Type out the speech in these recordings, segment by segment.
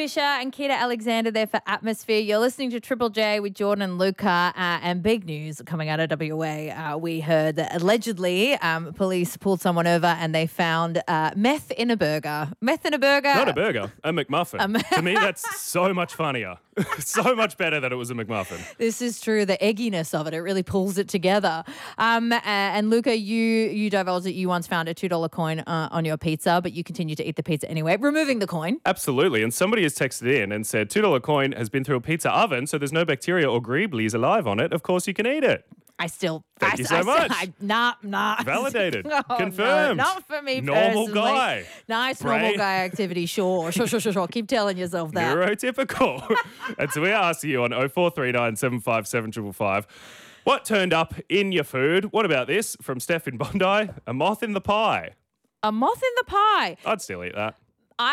Fisher and Keita Alexander there for Atmosphere. You're listening to Triple J with Jordan and Luca, and big news coming out of WA. We heard that allegedly police pulled someone over and they found meth in a burger. Meth in a burger. Not a burger, a McMuffin. To me, that's so much funnier. So much better that it was a McMuffin. This is true. The egginess of it really pulls it together. And Luca, you divulged that you once found a $2 coin on your pizza, but you continue to eat the pizza anyway, removing the coin. Absolutely. And somebody has texted in and said, $2 coin has been through a pizza oven, so there's no bacteria or greeblies alive on it. Of course you can eat it. Thank you so much. Nah. Validated. Oh, Confirmed. No, not for me Normal personally. guy. Nice Brain. normal guy activity. Sure. Keep telling yourself that. Neurotypical. And so we're asking you on 0439 757 555, what turned up in your food? What about this from Steph in Bondi? A moth in the pie. A moth in the pie. I'd still eat that.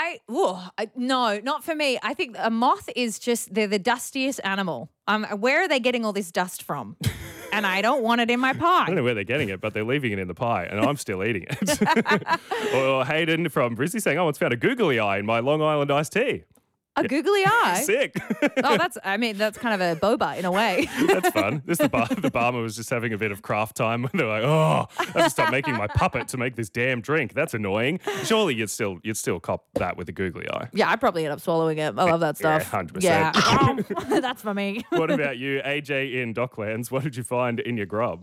No, not for me. I think a moth is they're the dustiest animal. Where are they getting all this dust from? And I don't want it in my pie. I don't know where they're getting it, but they're leaving it in the pie, and I'm still eating it. Or Hayden from Brizzy saying, I once found a googly eye in my Long Island iced tea. A googly eye? Sick. That's kind of a boba in a way. That's fun. The barman was just having a bit of craft time. They're like, I have to stop making my puppet to make this damn drink. That's annoying. Surely you'd still cop that with a googly eye. Yeah, I'd probably end up swallowing it. I love that stuff. Yeah, 100%. Yeah, that's for me. What about you, AJ in Docklands? What did you find in your grub?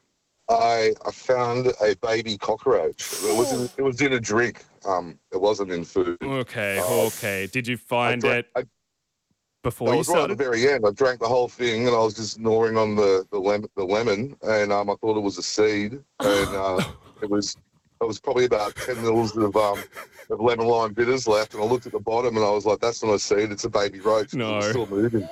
I found a baby cockroach. It was in a drink. It wasn't in food. Okay. Did you find it before you started? Right at the very end. I drank the whole thing, and I was just gnawing on the lemon, and I thought it was a seed, and it was probably about 10 mils of lemon lime bitters left, and I looked at the bottom, and I was like, "That's not a seed. It's a baby roach." No, it's still moving.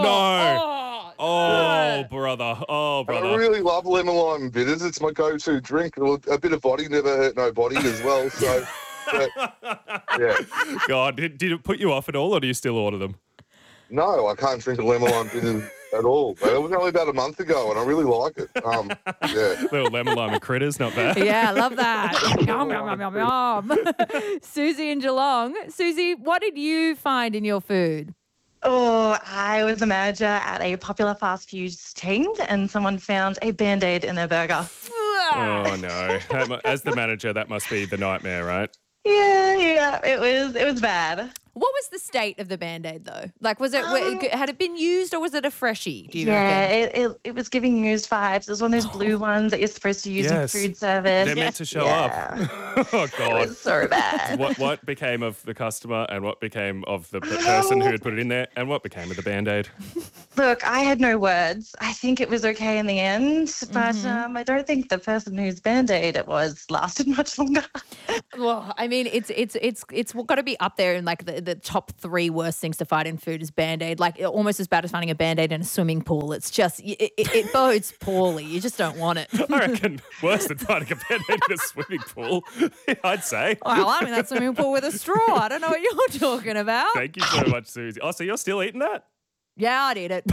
Oh, brother. And I really love lemon lime bitters. It's my go-to drink. A bit of body never hurt nobody as well. So, yeah. God, did it put you off at all, or do you still order them? No, I can't drink a lemon lime bitters at all. But it was only about a month ago, and I really like it. Yeah. Little lemon lime and critters, not bad. Yeah, I love that. Yum, yum, yum, yum, yum. Susie in Geelong. Susie, what did you find in your food? Oh, I was a manager at a popular fast food chain, and someone found a Band-Aid in their burger. Oh, no. As the manager, that must be the nightmare, right? Yeah, it was bad. What was the state of the Band-Aid, though? Like, had it been used, or was it a freshie, do you reckon? It was giving used vibes. It was one of those blue ones that you're supposed to use in food service. They're meant to show up. Oh, God. It was so bad. What became of the customer, and what became of the person who had put it in there, and what became of the Band-Aid? Look, I had no words. I think it was okay in the end, but I don't think the person whose Band-Aid it was lasted much longer. Well, I mean, it's got to be up there in like the top 3 worst things to find in food is Band-Aid. Like almost as bad as finding a Band-Aid in a swimming pool. It's just it bodes poorly. You just don't want it. I reckon worse than finding a Band-Aid in a swimming pool. I'd say. Well, I'm in that swimming pool with a straw. I don't know what you're talking about. Thank you so much, Susie. Oh, so you're still eating that? Yeah, I'd eat it.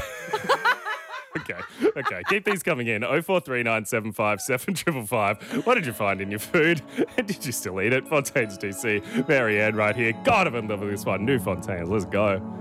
Okay. Keep these coming in. 0439 757 555. What did you find in your food? And did you still eat it? Fontaine's DC. Marianne right here. God, I'm in love with this one. New Fontaine. Let's go.